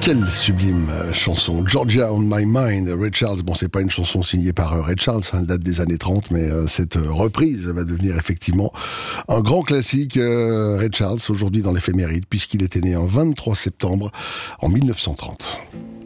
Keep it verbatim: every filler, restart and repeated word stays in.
Quelle sublime euh, chanson, Georgia on my mind, Ray Charles. Bon, c'est pas une chanson signée par euh, Ray Charles, hein, elle date des années trente, mais euh, cette euh, reprise va devenir effectivement un grand classique. euh, Ray Charles, aujourd'hui dans l'éphéméride, puisqu'il était né en vingt-trois septembre en mille neuf cent trente.